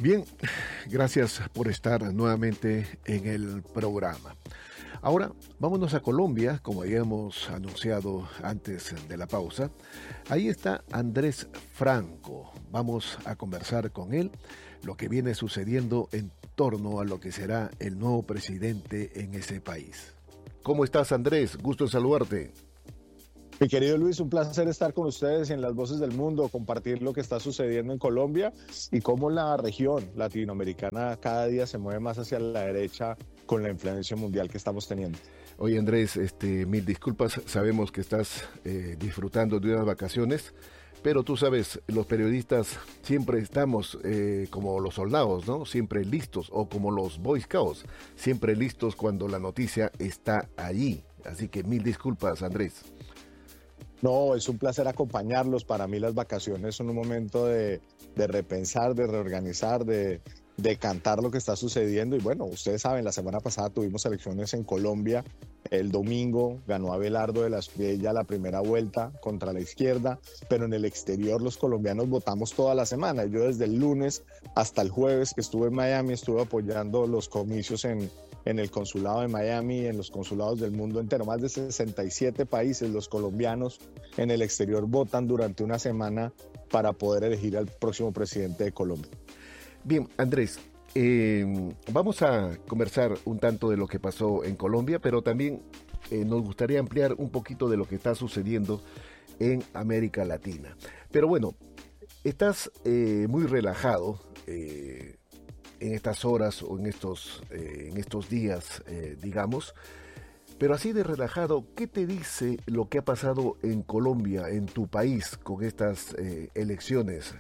Bien, gracias por estar nuevamente en el programa. Ahora, vámonos a Colombia, como habíamos anunciado antes de la pausa. Ahí está Andrés Franco. Vamos a conversar con él lo que viene sucediendo en torno a lo que será el nuevo presidente en ese país. ¿Cómo estás, Andrés? Gusto en saludarte. Mi querido Luis, un placer estar con ustedes en Las Voces del Mundo, compartir lo que está sucediendo en Colombia y cómo la región latinoamericana cada día se mueve más hacia la derecha con la influencia mundial que estamos teniendo. Oye, Andrés, mil disculpas, sabemos que estás disfrutando de unas vacaciones, pero tú sabes, los periodistas siempre estamos como los soldados, ¿no? Siempre listos, o como los Boy Scouts, siempre listos cuando la noticia está allí. Así que mil disculpas, Andrés. No, es un placer acompañarlos. Para mí las vacaciones son un momento de repensar, de reorganizar, de cantar lo que está sucediendo. Y bueno, ustedes saben, la semana pasada tuvimos elecciones en Colombia. El domingo ganó Abelardo de la Espriella la primera vuelta contra la izquierda, pero en el exterior los colombianos votamos toda la semana. Yo desde el lunes hasta el jueves que estuve en Miami estuve apoyando los comicios en el consulado de Miami, en los consulados del mundo entero. Más de 67 países los colombianos en el exterior votan durante una semana para poder elegir al próximo presidente de Colombia. Bien, Andrés, vamos a conversar un tanto de lo que pasó en Colombia, pero también nos gustaría ampliar un poquito de lo que está sucediendo en América Latina. Pero bueno, estás muy relajado en estas horas o en estos días, digamos, pero así de relajado, ¿qué te dice lo que ha pasado en Colombia, en tu país, con estas elecciones?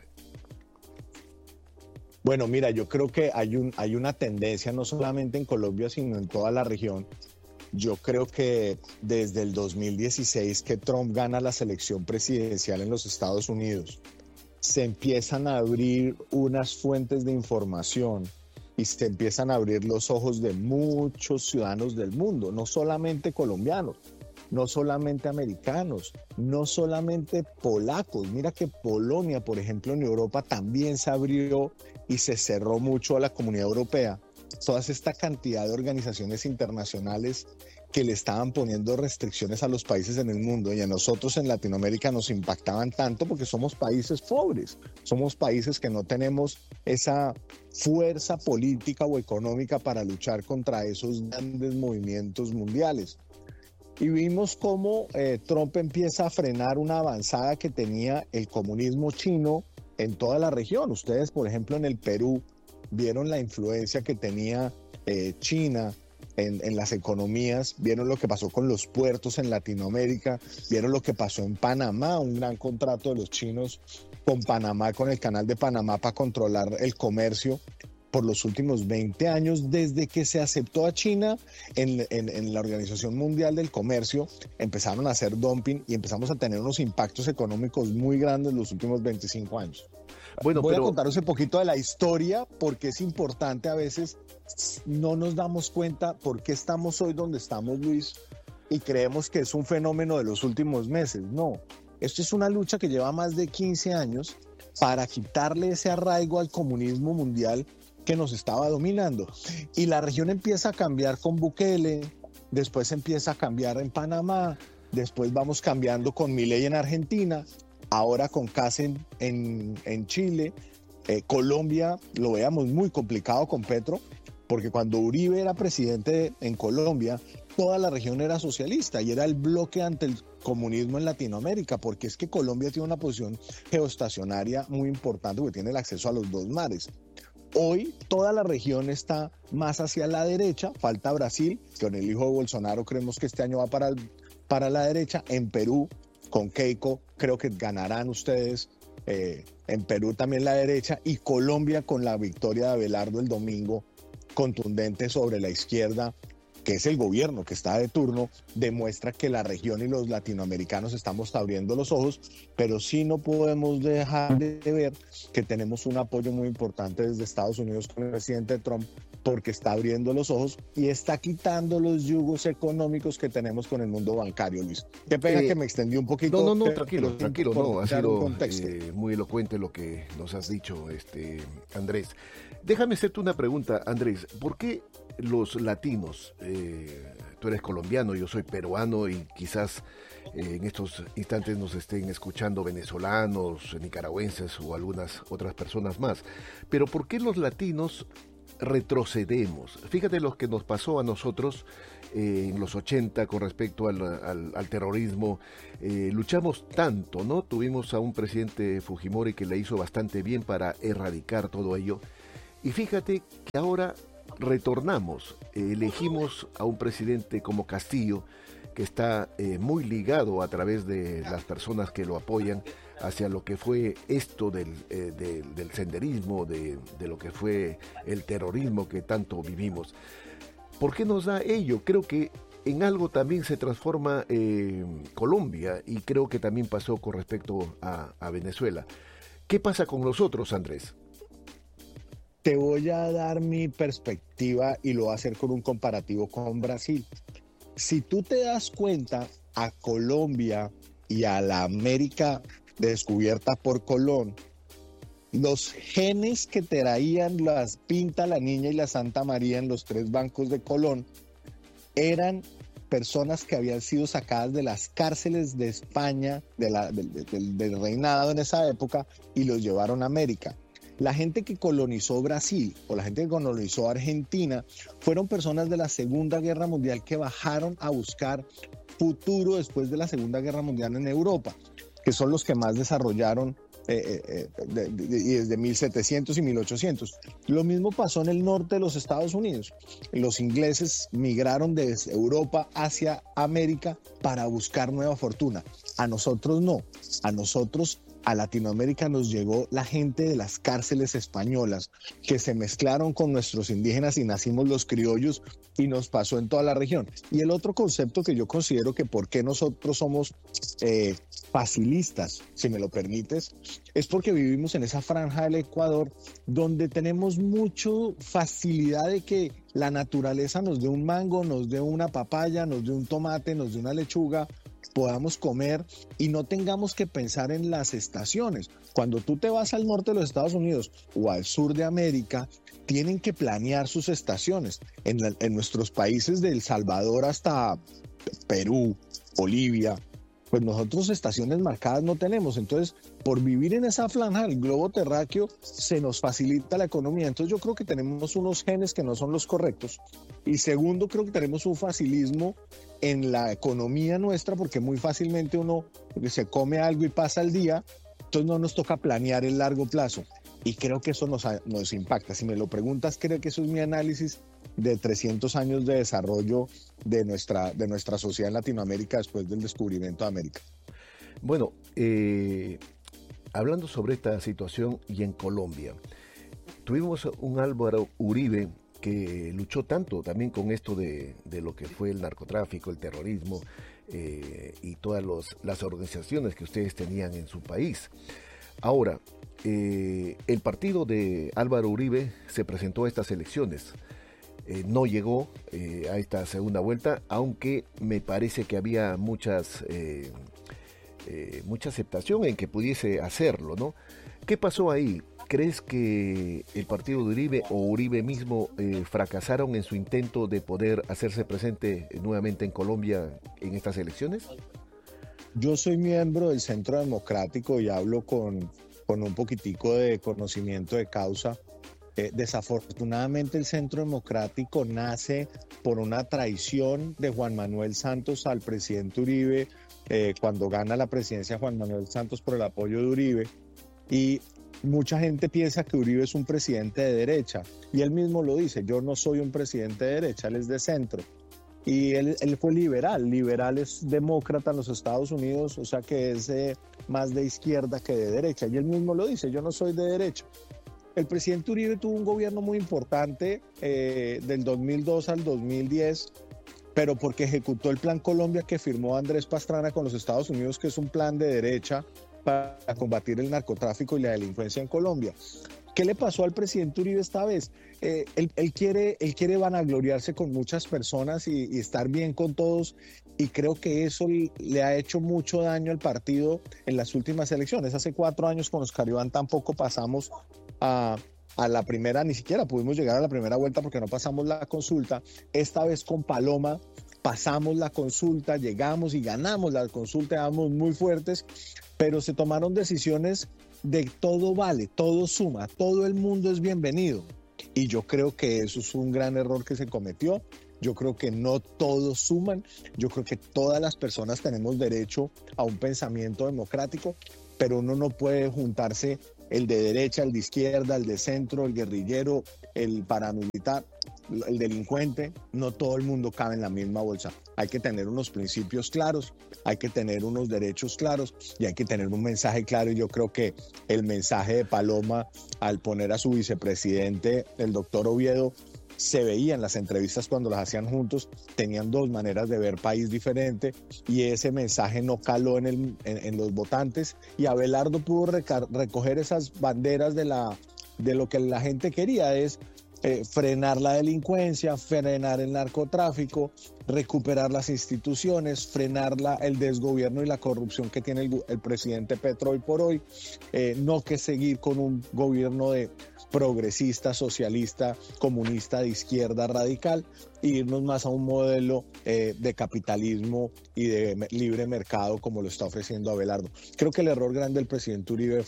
Bueno, mira, yo creo que hay una tendencia no solamente en Colombia, sino en toda la región. Yo creo que desde el 2016 que Trump gana la elección presidencial en los Estados Unidos, se empiezan a abrir unas fuentes de información y se empiezan a abrir los ojos de muchos ciudadanos del mundo, no solamente colombianos, no solamente americanos, no solamente polacos. Mira que Polonia, por ejemplo, en Europa también se abrió y se cerró mucho a la comunidad europea. Toda esta cantidad de organizaciones internacionales que le estaban poniendo restricciones a los países en el mundo, y a nosotros en Latinoamérica nos impactaban tanto porque somos países pobres, somos países que no tenemos esa fuerza política o económica para luchar contra esos grandes movimientos mundiales. Y vimos cómo Trump empieza a frenar una avanzada que tenía el comunismo chino en toda la región. Ustedes, por ejemplo, en el Perú, vieron la influencia que tenía China en las economías, vieron lo que pasó con los puertos en Latinoamérica, vieron lo que pasó en Panamá, un gran contrato de los chinos con Panamá, con el canal de Panamá para controlar el comercio por los últimos 20 años, desde que se aceptó a China en la Organización Mundial del Comercio, empezaron a hacer dumping y empezamos a tener unos impactos económicos muy grandes los últimos 25 años. Bueno, Voy a contaros un poquito de la historia porque es importante, a veces no nos damos cuenta por qué estamos hoy donde estamos, Luis, y creemos que es un fenómeno de los últimos meses. No, esto es una lucha que lleva más de 15 años para quitarle ese arraigo al comunismo mundial que nos estaba dominando. Y la región empieza a cambiar con Bukele, después empieza a cambiar en Panamá, después vamos cambiando con Milei en Argentina, ahora con Kast en Chile. Colombia lo veamos muy complicado con Petro, porque cuando Uribe era presidente en Colombia, toda la región era socialista y era el bloque ante el comunismo en Latinoamérica, porque es que Colombia tiene una posición geoestacionaria muy importante, porque tiene el acceso a los dos mares. Hoy toda la región está más hacia la derecha, falta Brasil, que con el hijo de Bolsonaro creemos que este año va para la derecha. En Perú, con Keiko, creo que ganarán ustedes, en Perú también la derecha, y Colombia con la victoria de Abelardo el domingo, contundente sobre la izquierda, que es el gobierno que está de turno, demuestra que la región y los latinoamericanos estamos abriendo los ojos, pero sí no podemos dejar de ver que tenemos un apoyo muy importante desde Estados Unidos con el presidente Trump, porque está abriendo los ojos y está quitando los yugos económicos que tenemos con el mundo bancario, Luis. Qué pena que me extendí un poquito. No, tranquilo, no, ha sido muy elocuente lo que nos has dicho, Andrés. Déjame hacerte una pregunta, Andrés. ¿Por qué los latinos, tú eres colombiano, yo soy peruano y quizás en estos instantes nos estén escuchando venezolanos, nicaragüenses o algunas otras personas más, pero ¿por qué los latinos retrocedemos? Fíjate lo que nos pasó a nosotros en los 80 con respecto al terrorismo. Luchamos tanto, ¿no? Tuvimos a un presidente Fujimori que le hizo bastante bien para erradicar todo ello. Y fíjate que ahora retornamos, elegimos a un presidente como Castillo, que está muy ligado a través de las personas que lo apoyan hacia lo que fue esto del senderismo, de lo que fue el terrorismo que tanto vivimos. ¿Por qué nos da ello? Creo que en algo también se transforma Colombia, y creo que también pasó con respecto a Venezuela. ¿Qué pasa con nosotros, Andrés? Te voy a dar mi perspectiva y lo voy a hacer con un comparativo con Brasil. Si tú te das cuenta, a Colombia y a la América descubierta por Colón, los genes que traían las Pinta, la Niña y la Santa María en los 3 bancos de Colón eran personas que habían sido sacadas de las cárceles de España, del reinado en esa época, y los llevaron a América. La gente que colonizó Brasil o la gente que colonizó Argentina fueron personas de la Segunda Guerra Mundial que bajaron a buscar futuro después de la Segunda Guerra Mundial en Europa, que son los que más desarrollaron desde 1700 y 1800. Lo mismo pasó en el norte de los Estados Unidos. Los ingleses migraron desde Europa hacia América para buscar nueva fortuna. A nosotros no. A Latinoamérica nos llegó la gente de las cárceles españolas que se mezclaron con nuestros indígenas y nacimos los criollos, y nos pasó en toda la región. Y el otro concepto que yo considero que por qué nosotros somos facilistas, si me lo permites, es porque vivimos en esa franja del Ecuador donde tenemos mucha facilidad de que la naturaleza nos dé un mango, nos dé una papaya, nos dé un tomate, nos dé una lechuga, podamos comer y no tengamos que pensar en las estaciones. Cuando tú te vas al norte de los Estados Unidos o al sur de América, tienen que planear sus estaciones. En nuestros países de El Salvador hasta Perú, Bolivia, pues nosotros estaciones marcadas no tenemos. Entonces, por vivir en esa franja del globo terráqueo, se nos facilita la economía. Entonces, yo creo que tenemos unos genes que no son los correctos. Y segundo, creo que tenemos un facilismo en la economía nuestra, porque muy fácilmente uno se come algo y pasa el día, entonces no nos toca planear el largo plazo. Y creo que eso nos impacta. Si me lo preguntas, creo que eso es mi análisis de 300 años de desarrollo de nuestra sociedad en Latinoamérica después del descubrimiento de América. Bueno, hablando sobre esta situación y en Colombia, tuvimos un Álvaro Uribe que luchó tanto también con esto de lo que fue el narcotráfico, el terrorismo y todas las organizaciones que ustedes tenían en su país. Ahora, el partido de Álvaro Uribe se presentó a estas elecciones. No llegó a esta segunda vuelta, aunque me parece que había mucha aceptación en que pudiese hacerlo, ¿no? ¿Qué pasó ahí? ¿Crees que el partido de Uribe o Uribe mismo fracasaron en su intento de poder hacerse presente nuevamente en Colombia en estas elecciones? Yo soy miembro del Centro Democrático y hablo con un poquitico de conocimiento de causa. Desafortunadamente el Centro Democrático nace por una traición de Juan Manuel Santos al presidente Uribe, cuando gana la presidencia Juan Manuel Santos por el apoyo de Uribe, y mucha gente piensa que Uribe es un presidente de derecha, y él mismo lo dice: yo no soy un presidente de derecha, él es de centro. Y él fue liberal es demócrata en los Estados Unidos, o sea que es más de izquierda que de derecha, y él mismo lo dice: yo no soy de derecha. El presidente Uribe tuvo un gobierno muy importante del 2002 al 2010, pero porque ejecutó el Plan Colombia que firmó Andrés Pastrana con los Estados Unidos, que es un plan de derecha para combatir el narcotráfico y la delincuencia en Colombia. ¿Qué le pasó al presidente Uribe esta vez? Él quiere vanagloriarse con muchas personas y estar bien con todos, y creo que eso le ha hecho mucho daño al partido en las últimas elecciones. Hace 4 años con Oscar Iván tampoco pasamos a la primera, ni siquiera pudimos llegar a la primera vuelta porque no pasamos la consulta. Esta vez con Paloma pasamos la consulta, llegamos y ganamos la consulta, éramos muy fuertes, pero se tomaron decisiones de todo vale, todo suma, todo el mundo es bienvenido. Y yo creo que eso es un gran error que se cometió. Yo creo que no todos suman. Yo creo que todas las personas tenemos derecho a un pensamiento democrático, pero uno no puede juntarse el de derecha, el de izquierda, el de centro, el guerrillero, el paramilitar, el delincuente. No todo el mundo cabe en la misma bolsa. Hay que tener unos principios claros, hay que tener unos derechos claros y hay que tener un mensaje claro. Y yo creo que el mensaje de Paloma, al poner a su vicepresidente, el doctor Oviedo, se veía en las entrevistas cuando las hacían juntos, tenían 2 maneras de ver país diferente, y ese mensaje no caló en los votantes, y Abelardo pudo recoger esas banderas de lo que la gente quería, es frenar la delincuencia, frenar el narcotráfico, recuperar las instituciones, frenar el desgobierno y la corrupción que tiene el presidente Petro hoy por hoy, no que seguir con un gobierno de progresista, socialista, comunista, de izquierda radical, e irnos más a un modelo de capitalismo y de libre mercado como lo está ofreciendo Abelardo. Creo que el error grande del presidente Uribe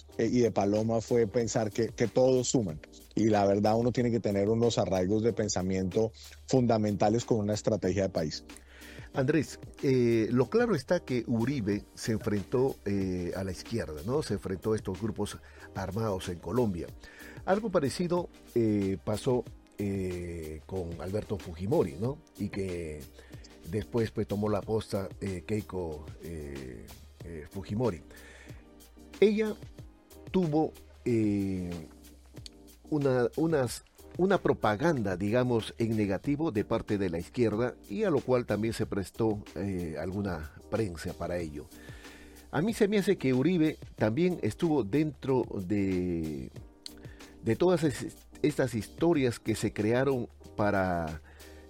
y de Paloma fue pensar que todos suman. Y la verdad, uno tiene que tener unos arraigos de pensamiento fundamentales con una estrategia de país. Andrés, lo claro está que Uribe se enfrentó a la izquierda, ¿no? Se enfrentó a estos grupos armados en Colombia. Algo parecido pasó con Alberto Fujimori, ¿no? Y que después pues tomó la posta Keiko Fujimori. Ella tuvo una propaganda, digamos, en negativo de parte de la izquierda, y a lo cual también se prestó alguna prensa para ello. A mí se me hace que Uribe también estuvo dentro de todas estas historias que se crearon para,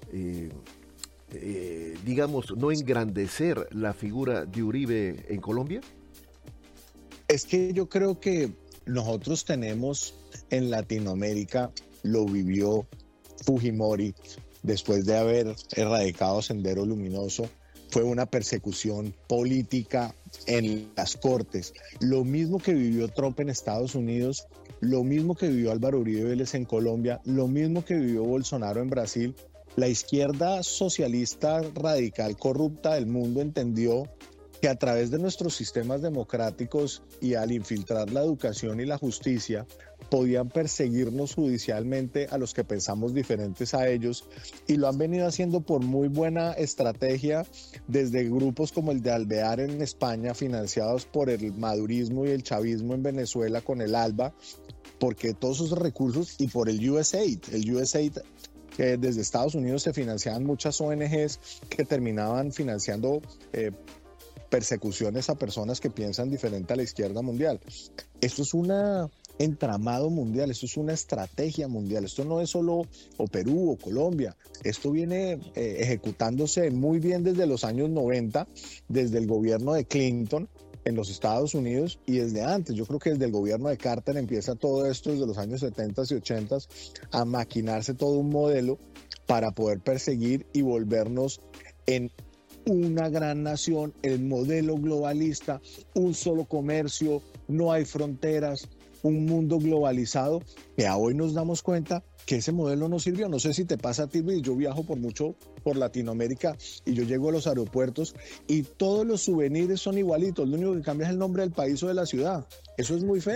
digamos, no engrandecer la figura de Uribe en Colombia. Es que yo creo que nosotros tenemos en Latinoamérica, lo vivió Fujimori después de haber erradicado Sendero Luminoso, fue una persecución política en las cortes. Lo mismo que vivió Trump en Estados Unidos, lo mismo que vivió Álvaro Uribe Vélez en Colombia, lo mismo que vivió Bolsonaro en Brasil. La izquierda socialista radical corrupta del mundo entendió que a través de nuestros sistemas democráticos y al infiltrar la educación y la justicia, podían perseguirnos judicialmente a los que pensamos diferentes a ellos, y lo han venido haciendo por muy buena estrategia desde grupos como el de Alvear en España, financiados por el madurismo y el chavismo en Venezuela con el ALBA, porque todos esos recursos, y por el USAID, que desde Estados Unidos se financiaban muchas ONGs que terminaban financiando persecuciones a personas que piensan diferente a la izquierda mundial. Esto es un entramado mundial, esto es una estrategia mundial, esto no es solo o Perú o Colombia, esto viene ejecutándose muy bien desde los años 90, desde el gobierno de Clinton en los Estados Unidos, y desde antes. Yo creo que desde el gobierno de Carter empieza todo esto, desde los años 70 y 80, a maquinarse todo un modelo para poder perseguir y volvernos en una gran nación, el modelo globalista, un solo comercio, no hay fronteras, un mundo globalizado, que a hoy nos damos cuenta que ese modelo no sirvió. No sé si te pasa a ti, Luis, yo viajo por Latinoamérica y yo llego a los aeropuertos y todos los souvenirs son igualitos, lo único que cambia es el nombre del país o de la ciudad. Eso es muy feo.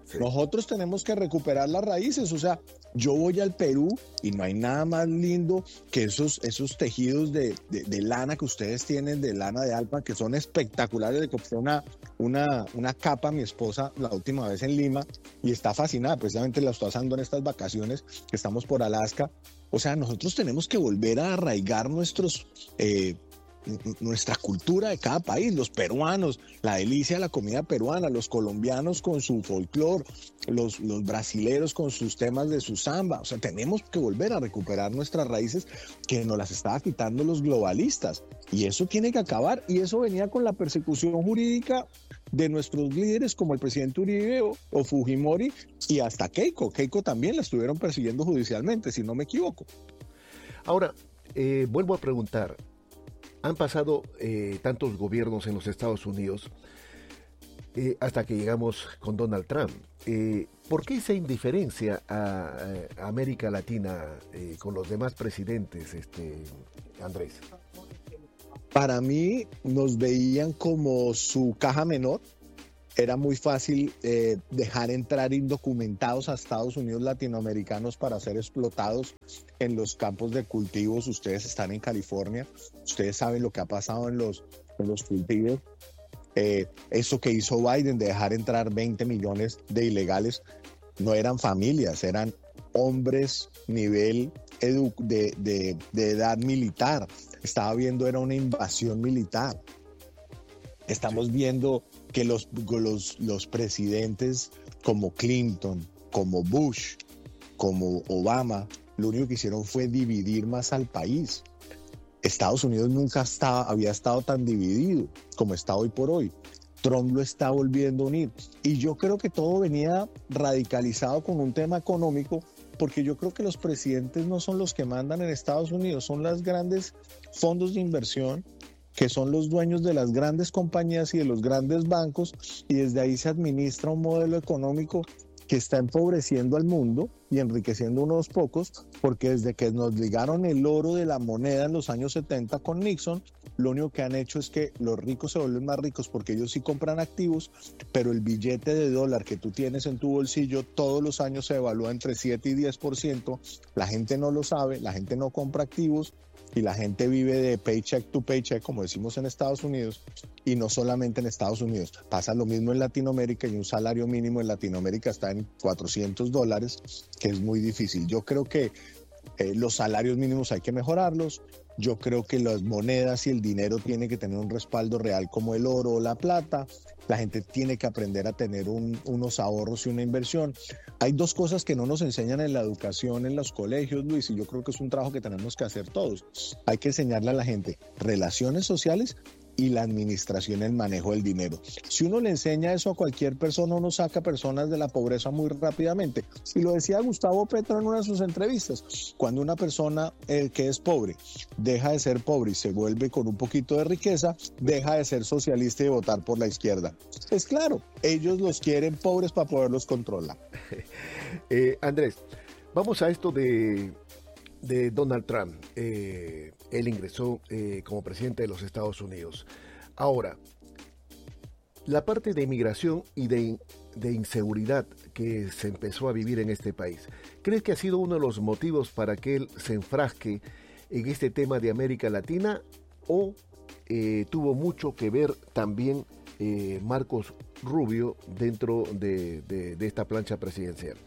Sí. Nosotros tenemos que recuperar las raíces. O sea, yo voy al Perú y no hay nada más lindo que esos tejidos de lana que ustedes tienen, de lana de alpa, que son espectaculares. Le compré una capa a mi esposa la última vez en Lima y está fascinada. Precisamente la estoy usando en estas vacaciones que estamos por Alaska. O sea, nosotros tenemos que volver a arraigar nuestra cultura de cada país, los peruanos, la delicia de la comida peruana, los colombianos con su folclore, los brasileros con sus temas de su samba. O sea, tenemos que volver a recuperar nuestras raíces que nos las estaba quitando los globalistas. Y eso tiene que acabar, y eso venía con la persecución jurídica de nuestros líderes como el presidente Uribe o Fujimori y hasta Keiko. Keiko también la estuvieron persiguiendo judicialmente, si no me equivoco. Ahora, vuelvo a preguntar, han pasado tantos gobiernos en los Estados Unidos hasta que llegamos con Donald Trump. ¿Por qué esa indiferencia a América Latina con los demás presidentes, Andrés? Para mí nos veían como su caja menor. Era muy fácil dejar entrar indocumentados a Estados Unidos latinoamericanos para ser explotados en los campos de cultivos. Ustedes están en California, ustedes saben lo que ha pasado en los cultivos. Eso que hizo Biden de dejar entrar 20 millones de ilegales, no eran familias, eran hombres nivel de edad militar. Estaba viendo, era una invasión militar. Estamos viendo que los presidentes como Clinton, como Bush, como Obama, lo único que hicieron fue dividir más al país. Estados Unidos nunca había estado tan dividido como está hoy por hoy. Trump lo está volviendo a unir. Y yo creo que todo venía radicalizado con un tema económico, porque yo creo que los presidentes no son los que mandan en Estados Unidos, son los grandes fondos de inversión, que son los dueños de las grandes compañías y de los grandes bancos, y desde ahí se administra un modelo económico que está empobreciendo al mundo y enriqueciendo unos pocos, porque desde que nos ligaron el oro de la moneda en los años 70 con Nixon, lo único que han hecho es que los ricos se vuelven más ricos porque ellos sí compran activos, pero el billete de dólar que tú tienes en tu bolsillo todos los años se evalúa entre 7 y 10%, la gente no lo sabe, la gente no compra activos, y la gente vive de paycheck to paycheck, como decimos en Estados Unidos, y no solamente en Estados Unidos. Pasa lo mismo en Latinoamérica, y un salario mínimo en Latinoamérica está en $400, que es muy difícil. Yo creo que los salarios mínimos hay que mejorarlos. Yo creo que las monedas y el dinero tienen que tener un respaldo real como el oro o la plata. La gente tiene que aprender a tener unos ahorros y una inversión. Hay dos cosas que no nos enseñan en la educación, en los colegios, Luis, y yo creo que es un trabajo que tenemos que hacer todos. Hay que enseñarle a la gente relaciones sociales y la administración, el manejo del dinero. Si uno le enseña eso a cualquier persona, uno saca personas de la pobreza muy rápidamente. Y lo decía Gustavo Petro en una de sus entrevistas, cuando una persona que es pobre deja de ser pobre y se vuelve con un poquito de riqueza, deja de ser socialista y votar por la izquierda. Es claro, ellos los quieren pobres para poderlos controlar. Andrés, vamos a esto de Donald Trump. Él ingresó como presidente de los Estados Unidos. Ahora, la parte de inmigración y de inseguridad que se empezó a vivir en este país, ¿crees que ha sido uno de los motivos para que él se enfrasque en este tema de América Latina, o tuvo mucho que ver también Marcos Rubio dentro de esta plancha presidencial?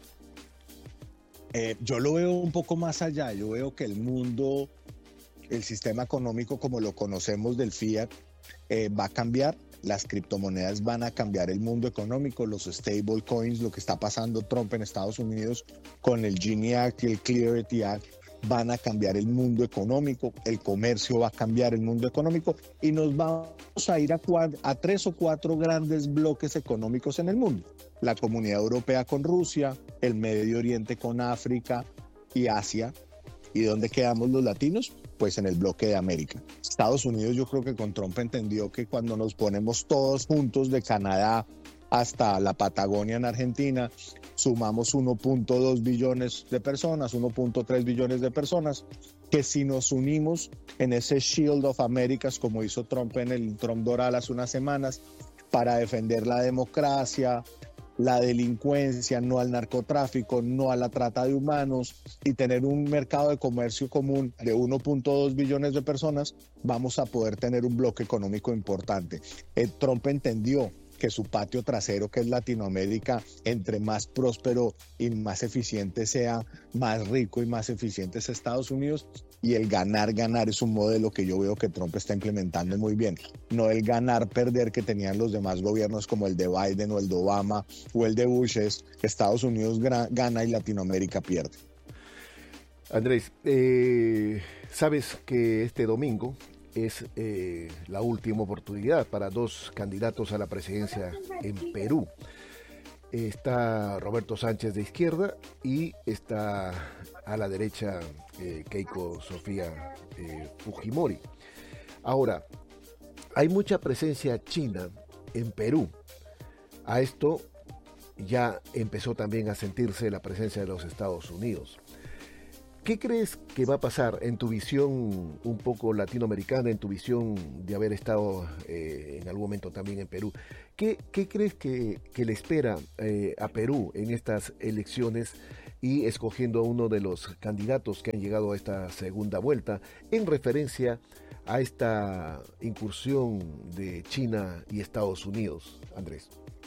Yo lo veo un poco más allá. Yo veo que el mundo, el sistema económico como lo conocemos del fiat, va a cambiar. Las criptomonedas van a cambiar el mundo económico, los stable coins, lo que está pasando Trump en Estados Unidos con el Genie Act y el Clarity Act, van a cambiar el mundo económico, el comercio va a cambiar el mundo económico, y nos vamos a ir a 3 o 4 grandes bloques económicos en el mundo. La Comunidad Europea con Rusia, el Medio Oriente con África y Asia. ¿Y dónde quedamos los latinos? Pues en el bloque de América. Estados Unidos, yo creo que con Trump entendió que cuando nos ponemos todos juntos, de Canadá hasta la Patagonia en Argentina, sumamos 1.2 billones de personas, 1.3 billones de personas, que si nos unimos en ese Shield of Americas, como hizo Trump en el Trump Doral hace unas semanas, para defender la democracia, la delincuencia, no al narcotráfico, no a la trata de humanos y tener un mercado de comercio común de 1.2 billones de personas, vamos a poder tener un bloque económico importante. Trump entendió que su patio trasero, que es Latinoamérica, entre más próspero y más eficiente sea, más rico y más eficiente es Estados Unidos, y el ganar es un modelo que yo veo que Trump está implementando muy bien, no el ganar-perder que tenían los demás gobiernos como el de Biden o el de Obama o el de Bush, es Estados Unidos gana y Latinoamérica pierde. Andrés, sabes que este domingo es la última oportunidad para dos candidatos a la presidencia en Perú. Está Roberto Sánchez de izquierda y está a la derecha Keiko Sofía Fujimori. Ahora, hay mucha presencia china en Perú. A esto ya empezó también a sentirse la presencia de los Estados Unidos. ¿Qué crees que va a pasar en tu visión un poco latinoamericana, en tu visión de haber estado en algún momento también en Perú? ¿Qué crees que le espera a Perú en estas elecciones y escogiendo a uno de los candidatos que han llegado a esta segunda vuelta en referencia a esta incursión de China y Estados Unidos, Andrés?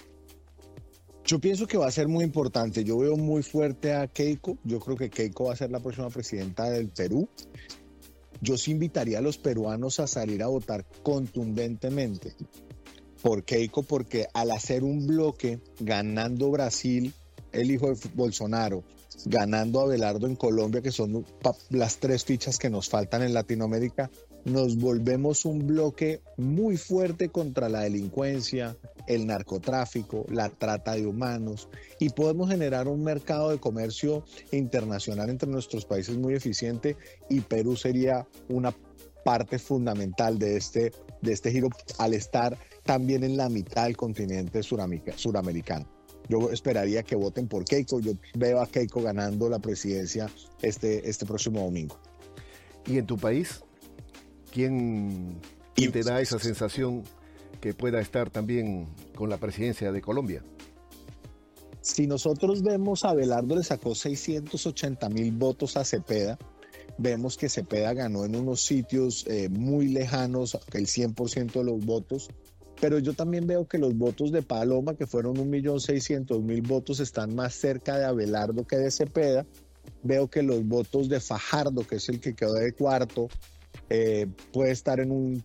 Yo pienso que va a ser muy importante. Yo veo muy fuerte a Keiko. Yo creo que Keiko va a ser la próxima presidenta del Perú. Yo sí invitaría a los peruanos a salir a votar contundentemente por Keiko, porque al hacer un bloque, ganando Brasil, el hijo de Bolsonaro, ganando Abelardo en Colombia, que son las tres fichas que nos faltan en Latinoamérica, nos volvemos un bloque muy fuerte contra la delincuencia, el narcotráfico, la trata de humanos, y podemos generar un mercado de comercio internacional entre nuestros países muy eficiente, y Perú sería una parte fundamental de este giro al estar también en la mitad del continente suramericano. Yo esperaría que voten por Keiko. Yo veo a Keiko ganando la presidencia este próximo domingo. ¿Y en tu país? ¿Quién te da esa sensación que pueda estar también con la presidencia de Colombia? Si nosotros vemos a Abelardo le sacó 680,000 votos a Cepeda, vemos que Cepeda ganó en unos sitios muy lejanos, el 100% de los votos, pero yo también veo que los votos de Paloma, que fueron 1.600.000 votos, están más cerca de Abelardo que de Cepeda. Veo que los votos de Fajardo, que es el que quedó de cuarto, puede estar en un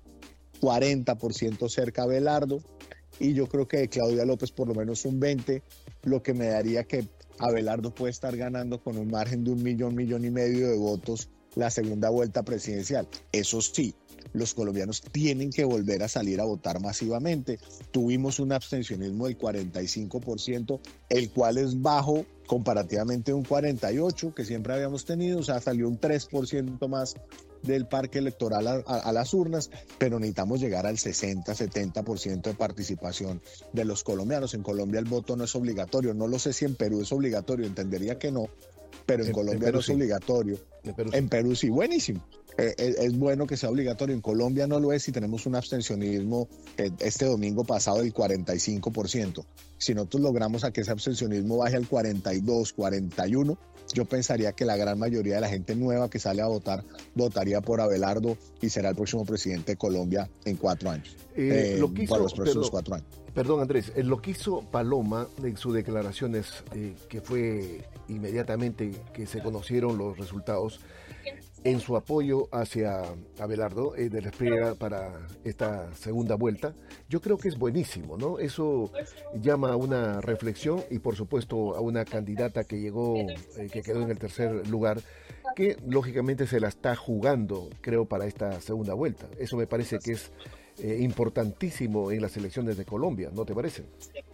40% cerca a Abelardo, y yo creo que de Claudia López por lo menos un 20%, lo que me daría que Abelardo puede estar ganando con un margen de 1.500.000 de votos la segunda vuelta presidencial. Eso sí, los colombianos tienen que volver a salir a votar masivamente. Tuvimos un abstencionismo del 45%, el cual es bajo comparativamente un 48% que siempre habíamos tenido, o sea, salió un 3% más del parque electoral a las urnas, pero necesitamos llegar al 60-70% de participación de los colombianos. En Colombia el voto no es obligatorio, no lo sé si en Perú es obligatorio, entendería que no, pero en Colombia no es obligatorio. En Perú sí, buenísimo. Es bueno que sea obligatorio. En Colombia no lo es y tenemos un abstencionismo este domingo pasado del 45%. Si nosotros logramos a que ese abstencionismo baje al 42, 41, yo pensaría que la gran mayoría de la gente nueva que sale a votar votaría por Abelardo y será el próximo presidente de Colombia en 4 años. Para los próximos 4 años. Perdón, Andrés, lo que hizo Paloma en sus declaraciones, que fue inmediatamente que se conocieron los resultados, en su apoyo hacia Abelardo de la espera para esta segunda vuelta, yo creo que es buenísimo, ¿no? Eso llama a una reflexión y por supuesto a una candidata que llegó, que quedó en el tercer lugar, que lógicamente se la está jugando, creo, para esta segunda vuelta. Eso me parece que es importantísimo en las elecciones de Colombia, ¿no te parece?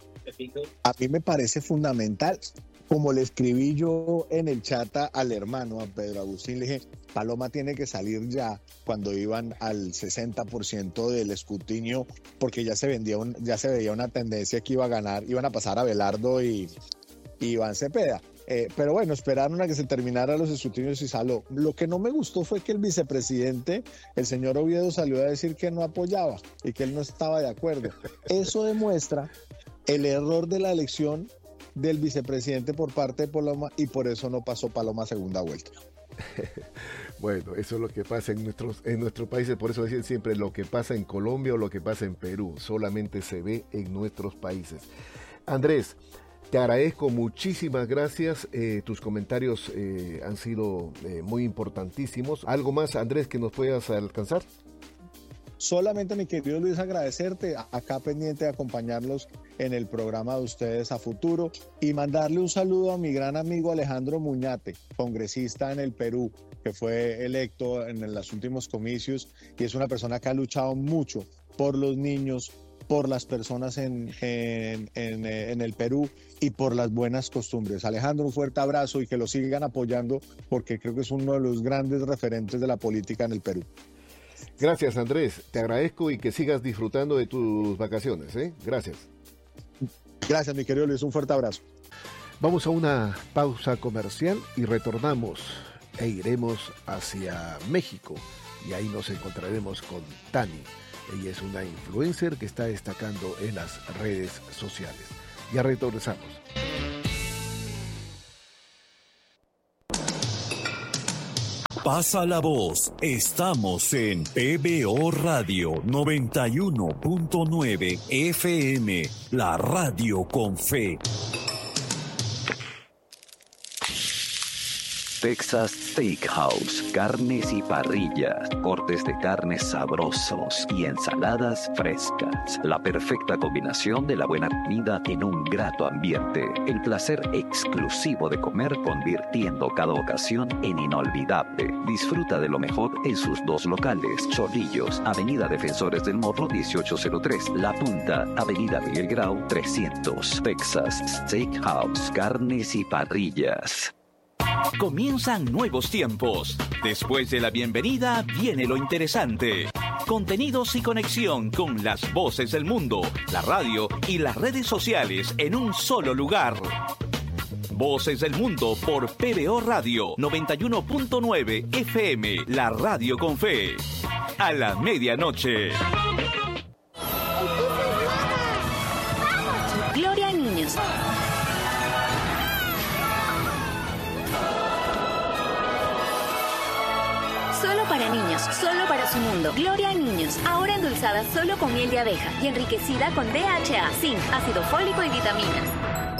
A mí me parece fundamental. Como le escribí yo en el chat al hermano, a Pedro Agustín, le dije, Paloma tiene que salir ya cuando iban al 60% del escrutinio, porque ya se veía una tendencia que iba a ganar, iban a pasar a Abelardo y Iván Cepeda. Pero bueno, esperaron a que se terminaran los escrutinios y salió. Lo que no me gustó fue que el vicepresidente, el señor Oviedo, salió a decir que no apoyaba y que él no estaba de acuerdo. Eso demuestra el error de la elección del vicepresidente por parte de Paloma y por eso no pasó Paloma a segunda vuelta. Bueno, eso es lo que pasa en nuestros países, por eso decían siempre lo que pasa en Colombia o lo que pasa en Perú, solamente se ve en nuestros países. Andrés, te agradezco, muchísimas gracias, tus comentarios han sido muy importantísimos. ¿Algo más, Andrés, que nos puedas alcanzar? Solamente, mi querido Luis, agradecerte, acá pendiente de acompañarlos en el programa de ustedes a futuro y mandarle un saludo a mi gran amigo Alejandro Muñate, congresista en el Perú, que fue electo en los últimos comicios y es una persona que ha luchado mucho por los niños, por las personas en el Perú y por las buenas costumbres. Alejandro, un fuerte abrazo y que lo sigan apoyando porque creo que es uno de los grandes referentes de la política en el Perú. Gracias, Andrés, te agradezco y que sigas disfrutando de tus vacaciones, ¿eh? Gracias. Gracias, mi querido Luis, un fuerte abrazo. Vamos a una pausa comercial y retornamos e iremos hacia México y ahí nos encontraremos con Tani. Ella es una influencer que está destacando en las redes sociales. Ya regresamos. Pasa la voz, estamos en PBO Radio 91.9 FM, la radio con fe. Texas Steakhouse, carnes y parrillas, cortes de carnes sabrosos y ensaladas frescas. La perfecta combinación de la buena comida en un grato ambiente. El placer exclusivo de comer convirtiendo cada ocasión en inolvidable. Disfruta de lo mejor en sus dos locales, Chorrillos, Avenida Defensores del Morro 1803, La Punta, Avenida Miguel Grau 300. Texas Steakhouse, carnes y parrillas. Comienzan nuevos tiempos. Después de la bienvenida viene lo interesante. Contenidos y conexión con las voces del mundo, la radio y las redes sociales en un solo lugar. Voces del Mundo por PBO Radio 91.9 FM, la radio con fe. A la medianoche. Gloria a niños. Solo para niños, solo para su mundo. Gloria a niños, ahora endulzada solo con miel de abeja y enriquecida con DHA, zinc, ácido fólico y vitaminas.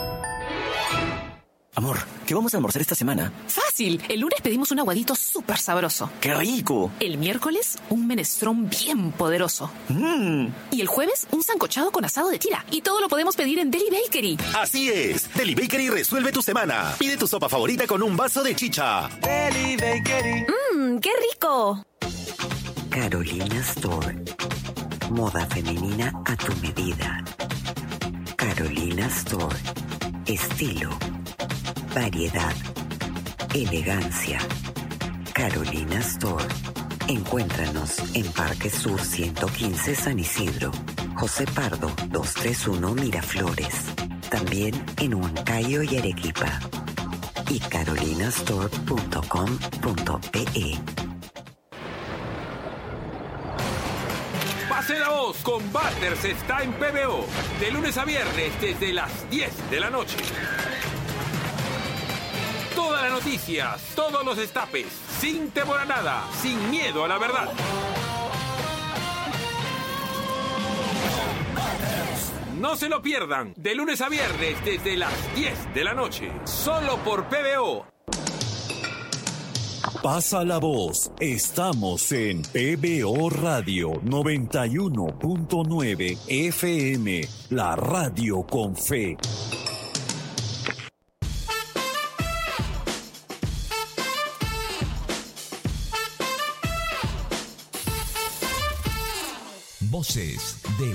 Amor, ¿qué vamos a almorzar esta semana? Fácil. El lunes pedimos un aguadito súper sabroso. ¡Qué rico! El miércoles, un menestrón bien poderoso. Y el jueves, un sancochado con asado de tira. Y todo lo podemos pedir en Deli Bakery. Así es. Deli Bakery resuelve tu semana. Pide tu sopa favorita con un vaso de chicha. Deli Bakery. ¡Qué rico! Carolina Store. Moda femenina a tu medida. Carolina Store. Estilo. Variedad, elegancia. Carolina Store. Encuéntranos en Parque Sur 115 San Isidro, José Pardo 231 Miraflores. También en Huancayo y Arequipa. Y carolinastore.com.pe. Pase la voz con Butters está en PBO. De lunes a viernes desde las 10 de la noche. Todas las noticias, todos los destapes, sin temor a nada, sin miedo a la verdad. No se lo pierdan, de lunes a viernes desde las 10 de la noche, solo por PBO. Pasa la voz, estamos en PBO Radio 91.9 FM, la radio con fe. Voces de